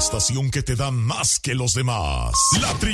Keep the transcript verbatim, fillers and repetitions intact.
estación que te da más que los demás. La tri